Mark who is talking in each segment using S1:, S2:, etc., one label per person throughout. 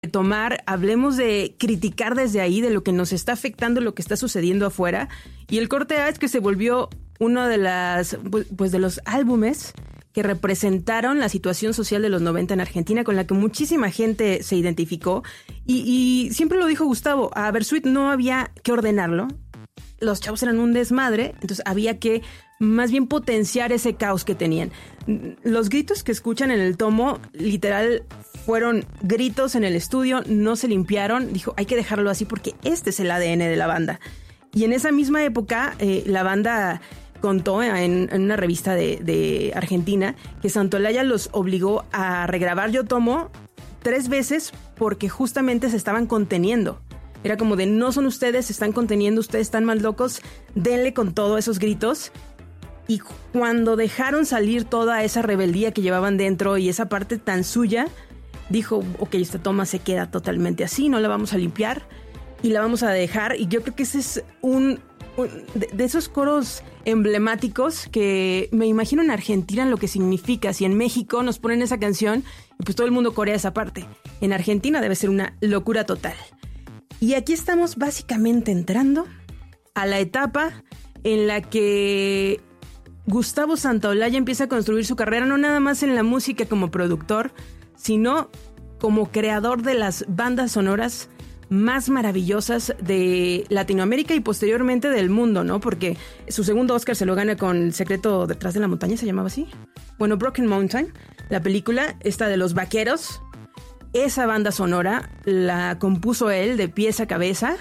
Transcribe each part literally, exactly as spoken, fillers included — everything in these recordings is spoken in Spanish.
S1: tomar, hablemos de criticar desde ahí, de lo que nos está afectando, lo que está sucediendo afuera. Y el corte A es que se volvió uno de las, pues de los álbumes que representaron la situación social de los noventa en Argentina, con la que muchísima gente se identificó. Y, y siempre lo dijo Gustavo, a Bersuit no había que ordenarlo. Los chavos eran un desmadre, entonces había que más bien potenciar ese caos que tenían. Los gritos que escuchan en el tomo, literal, fueron gritos en el estudio, no se limpiaron. Dijo, hay que dejarlo así porque este es el A D N de la banda. Y en esa misma época, eh, la banda contó en, en una revista de, de Argentina que Santolaya los obligó a regrabar Yo Tomo tres veces porque justamente se estaban conteniendo. Era como de, no son ustedes, se están conteniendo, ustedes están más locos, denle con todos esos gritos. Y cuando dejaron salir toda esa rebeldía que llevaban dentro y esa parte tan suya, dijo, ok, esta toma se queda totalmente así, no la vamos a limpiar y la vamos a dejar. Y yo creo que ese es un, un de, de esos coros emblemáticos que me imagino en Argentina lo que significa. Si en México nos ponen esa canción, pues todo el mundo corea esa parte. En Argentina debe ser una locura total. Y aquí estamos básicamente entrando a la etapa en la que Gustavo Santaolalla empieza a construir su carrera, no nada más en la música como productor, sino como creador de las bandas sonoras más maravillosas de Latinoamérica y posteriormente del mundo, ¿no? Porque su segundo Oscar se lo gana con El secreto detrás de la montaña, ¿se llamaba así? Bueno, Broken Mountain, la película esta de los vaqueros. Esa banda sonora la compuso él de pies a cabeza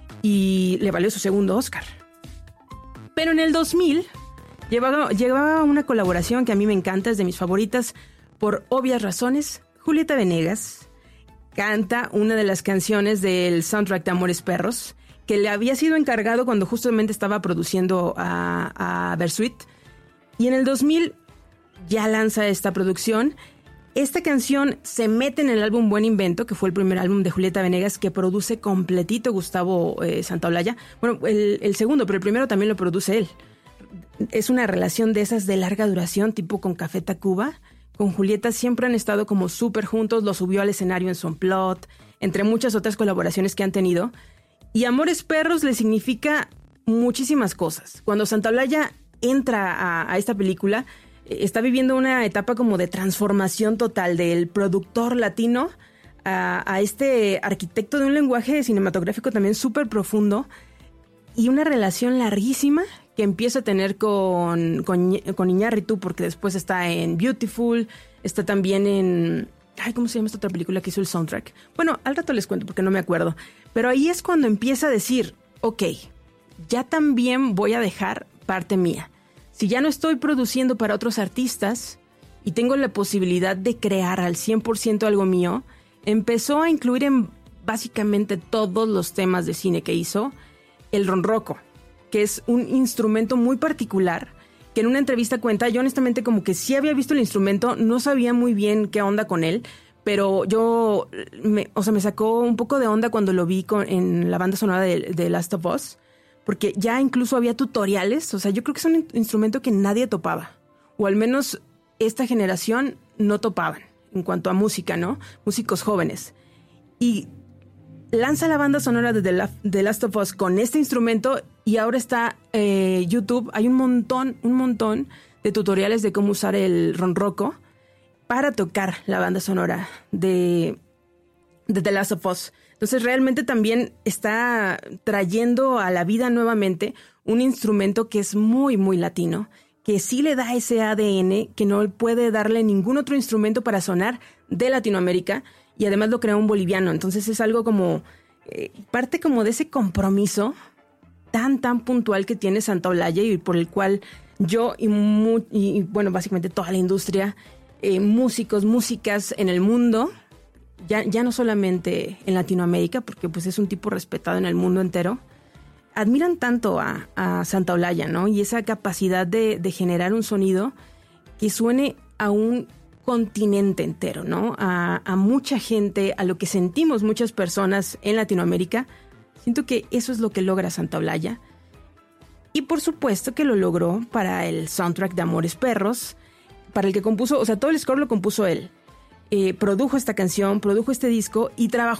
S1: y le valió su segundo Oscar. Pero en el dos mil llevaba, llevaba una colaboración que a mí me encanta, es de mis favoritas por obvias razones. Julieta Venegas canta una de las canciones del soundtrack de Amores Perros, que le había sido encargado cuando justamente estaba produciendo a, a Bersuit. Y en el dos mil ya lanza esta producción. Esta canción se mete en el álbum Buen Invento, que fue el primer álbum de Julieta Venegas que produce completito Gustavo eh, Santaolalla. Bueno, el, el segundo, pero el primero también lo produce él. Es una relación de esas de larga duración, tipo con Café Tacuba. Con Julieta siempre han estado como súper juntos, lo subió al escenario en su Unplugged, entre muchas otras colaboraciones que han tenido. Y Amores Perros le significa muchísimas cosas. Cuando Santaolalla entra a, a esta película, está viviendo una etapa como de transformación total del productor latino a, a este arquitecto de un lenguaje cinematográfico también súper profundo y una relación larguísima que empieza a tener con, con, con Iñárritu, porque después está en Beautiful, está también en... Ay, ¿cómo se llama esta otra película que hizo el soundtrack? Bueno, al rato les cuento porque no me acuerdo. Pero ahí es cuando empieza a decir, ok, ya también voy a dejar parte mía. Si ya no estoy produciendo para otros artistas y tengo la posibilidad de crear al cien por ciento algo mío, empezó a incluir en básicamente todos los temas de cine que hizo el ronroco, que es un instrumento muy particular, que en una entrevista cuenta, yo honestamente como que sí había visto el instrumento, no sabía muy bien qué onda con él, pero yo, me, o sea, me sacó un poco de onda cuando lo vi con, en la banda sonora de, de Last of Us, porque ya incluso había tutoriales, o sea, yo creo que es un instrumento que nadie topaba, o al menos esta generación no topaban, en cuanto a música, ¿no? Músicos jóvenes. Y lanza la banda sonora de The, La- The Last of Us con este instrumento y ahora está eh, YouTube, hay un montón, un montón de tutoriales de cómo usar el ronroco para tocar la banda sonora de, de The Last of Us. Entonces realmente también está trayendo a la vida nuevamente un instrumento que es muy, muy latino, que sí le da ese A D N que no puede darle ningún otro instrumento para sonar de Latinoamérica, y además lo creó un boliviano. Entonces es algo como, eh, parte como de ese compromiso tan, tan puntual que tiene Santaolalla y por el cual yo y, mu- y bueno, básicamente toda la industria, eh, músicos, músicas en el mundo, ya, ya no solamente en Latinoamérica, porque pues es un tipo respetado en el mundo entero, admiran tanto a, a Santaolalla, ¿no? Y esa capacidad de, de generar un sonido que suene a un continente entero, ¿no? A, a mucha gente, a lo que sentimos muchas personas en Latinoamérica. Siento que eso es lo que logra Santaolalla. Y por supuesto que lo logró para el soundtrack de Amores Perros, para el que compuso, o sea, todo el score lo compuso él. eh, produjo esta canción, produjo este disco y trabajó